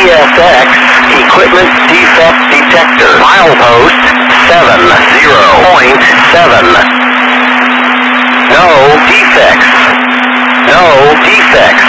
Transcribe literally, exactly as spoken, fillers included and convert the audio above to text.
S X Equipment Defect Detector. Milepost seven zero point seven. No defects.